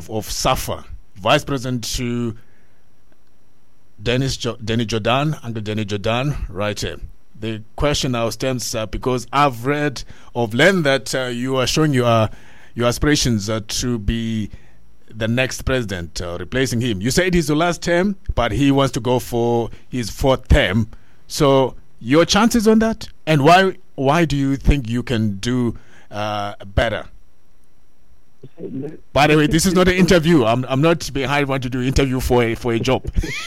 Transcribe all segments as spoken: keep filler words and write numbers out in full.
of, of SAFA, Vice President to Dennis jo- Denny Jordan, Uncle Denny Jordan, right here. The question now stands uh, because I've read of learned that uh, you are showing your your aspirations uh, to be the next president, uh, replacing him. You said it's the last term, but he wants to go for his fourth term. So your chances on that, and why why do you think you can do uh, better? By the way, this is not an interview. I'm I'm not behind want to do interview for a for a job.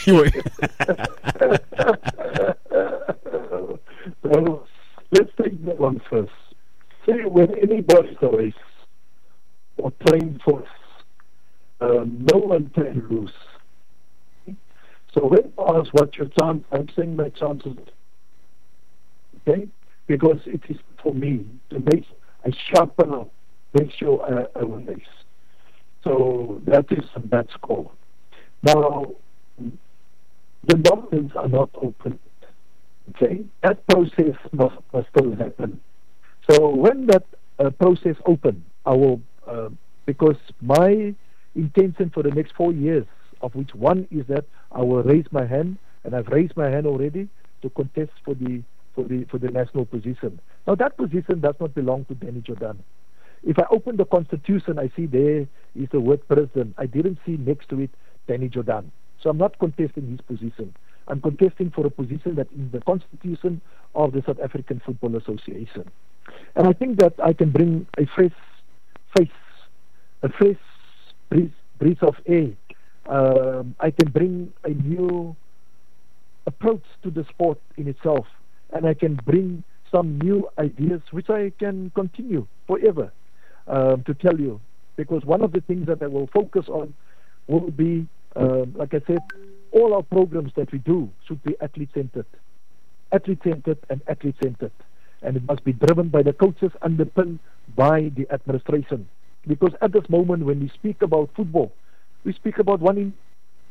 Well, let's take that one first. See, when anybody's a race or train force, uh, no one can lose. So when you ask what your chance, I'm saying my chances, okay? Because it is for me to make a sharpen up, make sure I, I win race. So that is a bad score. Now, the nominations are not open. Okay, that process must, must still happen. So when that uh, process open, I will, uh, because my intention for the next four years, of which one is that I will raise my hand, and I've raised my hand already to contest for the for the for the national position. Now that position does not belong to Denny Jordan. If I open the Constitution, I see there is the word president. I didn't see next to it Denny Jordan. So I'm not contesting his position. I'm contesting for a position that in the Constitution of the South African Football Association. And I think that I can bring a fresh face, a fresh breeze, breeze of air. Um, I can bring a new approach to the sport in itself. And I can bring some new ideas which I can continue forever um, to tell you. Because one of the things that I will focus on will be, um, like I said, all our programs that we do should be athlete-centered. Athlete-centered and athlete-centered. And it must be driven by the coaches, underpinned by the administration. Because at this moment, when we speak about football, we speak about one in...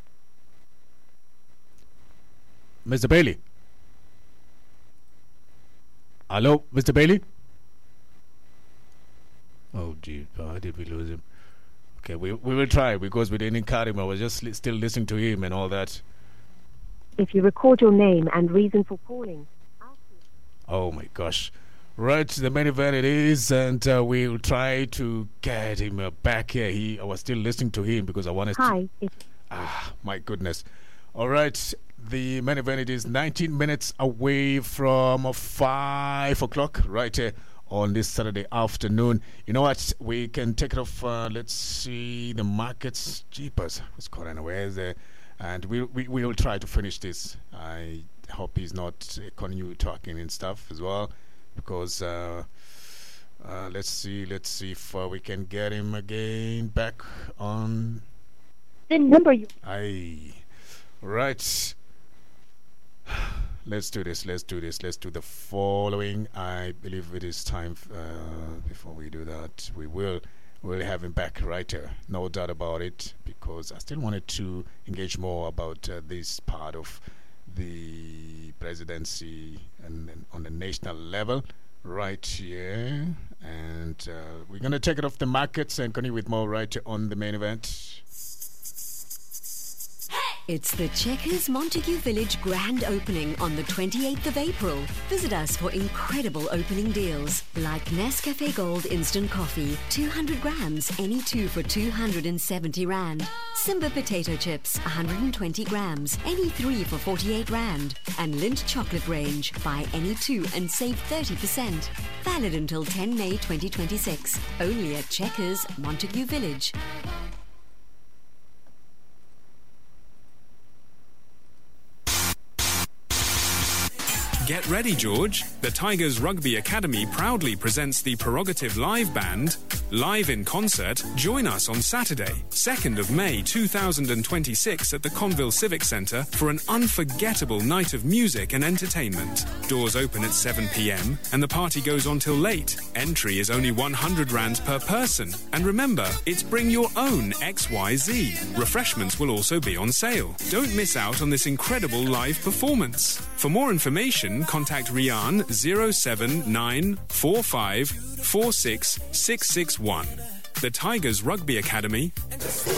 Mister Bailey? Hello, Mister Bailey? Oh, gee, how did we lose him? Okay, we we will try, because we didn't cut him. I was just li- still listening to him and all that. If you record your name and reason for calling. Oh my gosh. Right, the main event it is, and uh, we'll try to get him uh, back here. He, I was still listening to him because I wanted Hi, to... Ah, my goodness. All right, the main event it is nineteen minutes away from five o'clock, right here on this Saturday afternoon. You know what? We can take it off. Uh, let's see the markets. Jeepers. What's going on? Where's the... And we, we, we will try to finish this. I hope he's not uh, continue talking and stuff as well. Because, uh, uh, let's see, let's see if uh, we can get him again back on. The number you... Aye. Right. Let's do this, let's do this, let's do the following. I believe it is time, uh, before we do that, we will we'll have him back right here. No doubt about it, because I still wanted to engage more about uh, this part of the presidency and, and on the national level right here. And uh, we're going to take it off the markets and continue with more right here on the main event. It's the Checkers Montague Village grand opening on the twenty-eighth of April. Visit us for incredible opening deals like Nescafe Gold Instant Coffee, two hundred grams, any two for two hundred seventy rand. Simba Potato Chips, one hundred twenty grams, any three for forty-eight rand. And Lindt Chocolate Range, buy any two and save thirty percent. Valid until the tenth of May twenty twenty-six. Only at Checkers Montague Village. Get ready, George. The Tigers Rugby Academy proudly presents the Prerogative Live Band live in concert. Join us on Saturday, second of May two thousand twenty-six at the Conville Civic Centre for an unforgettable night of music and entertainment. Doors open at seven p.m. and the party goes on till late. Entry is only one hundred rand per person. And remember, it's bring your own X Y Z. Refreshments will also be on sale. Don't miss out on this incredible live performance. For more information, contact Rian zero seven nine four five four six six six one. The Tigers Rugby Academy.